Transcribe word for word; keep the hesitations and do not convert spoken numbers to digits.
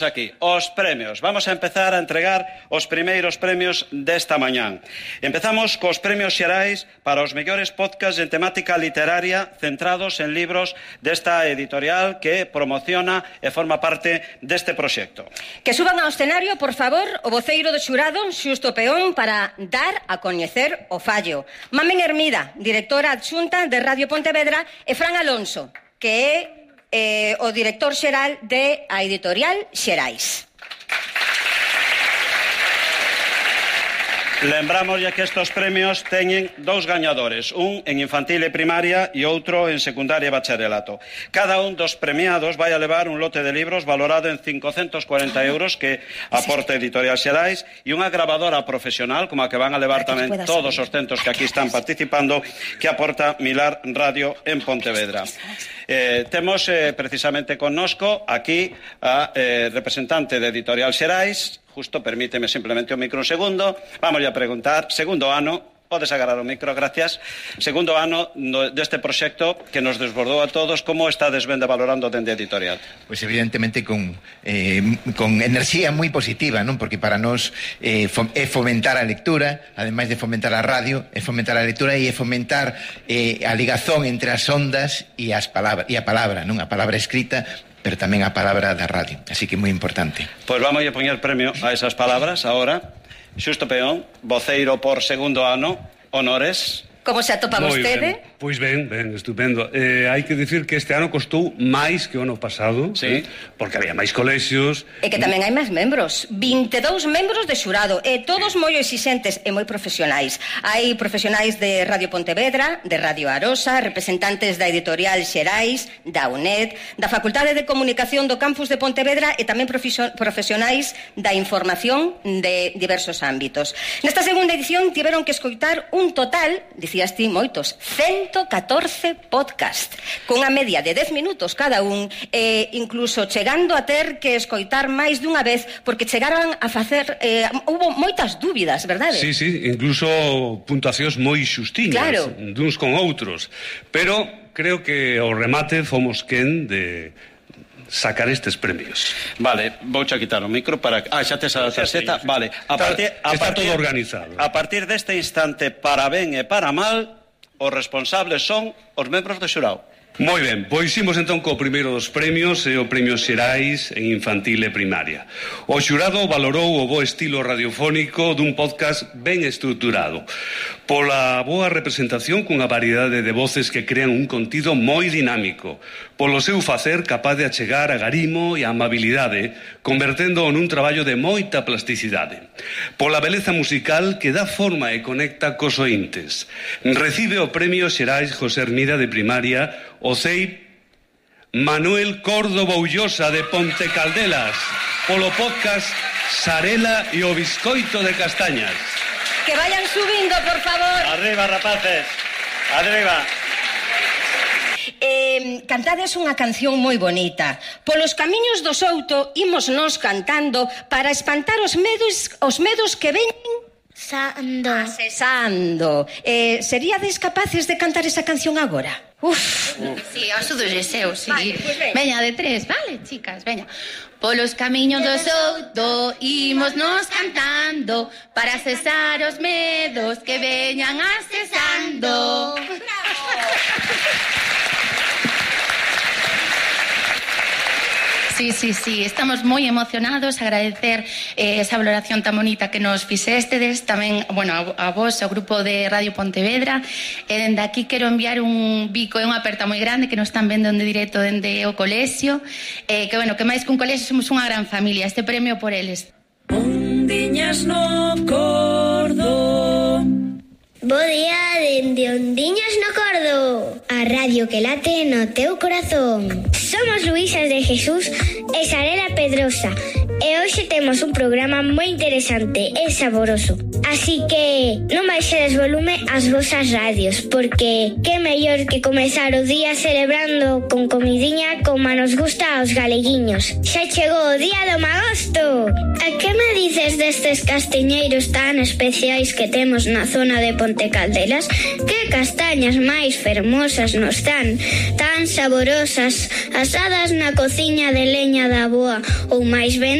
Aquí, os premios. Vamos a empezar a entregar os primeiros premios desta mañán. Empezamos cos premios xerais para os mellores podcasts en temática literaria centrados en libros desta editorial que promociona e forma parte deste proxecto. Que suban ao escenario, por favor, o voceiro do xurado, Xusto Peón, para dar a coñecer o fallo. Mamen Hermida, directora adxunta de Radio Pontevedra, e Fran Alonso, que é Eh, o director xeral de a editorial Xerais. Lembramos ya que estos premios teñen dous gañadores, un en infantil e primaria e outro en secundaria e bacharelato. Cada un dos premiados vai a levar un lote de libros valorado en cincocentos cuarenta euros que aporta Editorial Xerais e unha grabadora profesional, como a que van a levar tamén todos os centros que aquí están participando, que aporta Milar Radio en Pontevedra. Eh, temos eh, precisamente connosco aquí a eh, representante de Editorial Xerais. Justo, permíteme simplemente un micro un segundo. Vamos a preguntar, segundo ano, podes agarrar o micro, gracias. Segundo ano no, deste proxecto que nos desbordou a todos, como estades vendo valorando dende editorial? Pois evidentemente con, eh, con enerxía moi positiva, non? Porque para nós eh, fom é fomentar a lectura, ademais de fomentar a radio, é fomentar a lectura e é fomentar eh, a ligazón entre as ondas e, as palabra, e a palabra, non? A palabra escrita, pero tamén a palabra da radio, así que moi importante. Pois vamos a poñer premio a esas palabras ahora. Xusto Peón, voceiro por segundo ano, honores. Como se atopa Moi vostede? Ben. Pois ben, ben, estupendo. Eh, hai que dicir que este ano costou máis que o ano pasado, sí, eh, porque había máis colexios. E que tamén hai máis membros, vinte e dous membros de xurado, e todos moi exixentes e moi profesionais. Hai profesionais de Radio Pontevedra, de Radio Arosa, representantes da editorial Xerais, da U N E D, da Facultade de Comunicación do Campus de Pontevedra e tamén profesionais da información de diversos ámbitos. Nesta segunda edición tiveron que escoitar un total, dicías ti moitos, ciento catorce podcast, cunha media de dez minutos cada un, e incluso chegando a ter que escoitar máis dunha vez, porque chegaron a facer, eh, hubo moitas dúbidas, verdade? Sí, sí, incluso puntuacións moi xustiñas, claro, duns con outros, pero creo que ao remate fomos quen de sacar estes premios. Vale, vou xa quitar o micro para... Ah, xa tes a tarxeta. Vale, a partir, a está partir, todo organizado. A partir deste instante, para ben e para mal, os responsables son os membros do xurado. Moi ben, pois imos entón co primeiro dos premios, e o premio Xerais en infantil e primaria. O xurado valorou o bo estilo radiofónico dun podcast ben estruturado, pola boa representación cunha variedade de voces que crean un contido moi dinámico, polo seu facer capaz de achegar a garimo e a amabilidade, convertendo nun traballo de moita plasticidade, pola beleza musical que dá forma e conecta cos ointes. Recibe o premio Xerais José Hermida de primaria o C E I Manuel Córdoba Ullosa de Ponte Caldelas, polo podcast Sarela e o Biscoito de Castañas. Que vayan subindo, por favor. Arriba, rapaces, arriba. Eh, cantades unha canción moi bonita. Polos camiños do Souto imos nos cantando para espantar os medos, os medos que veñen Sando. Asesando. Eh, seríades capaces de cantar esa canción agora? Uf. Sí, ao sudo Geseu, sí. Vale, pues veña. Veña, de tres, vale, chicas, veña. Polos camiños do Souto imos nos cantando para cesar os medos que veñan asesando. Sí, sí, sí, estamos moi emocionados, agradecer eh, esa valoración tan bonita que nos fixestedes, tamén, bueno, a, a vos, ao grupo de Radio Pontevedra, e dende aquí quero enviar un bico e unha aperta moi grande que nos están vendo en directo dende o colexio, eh, que, bueno, que máis que un colexio somos unha gran familia, este premio por eles. Ondiñas no cordo. Bo día dende Ondiñas no Cordo, a radio que late no teu corazón. Somos Luísas de Jesús e Sarela Pedrosa, e hoxe temos un programa moi interesante e saboroso. Así que non baixedes volume ás vosas radios, porque que mellor que comezar o día celebrando con comidiña como nos gusta aos galeguiños. Xa chegou o día do magosto. A que me dices destes castiñeiros tan especiais que temos na zona de Ponte Caldelas? Que castañas máis fermosas nos dan, tan saborosas, asadas na cociña de leña da avoa ou máis ben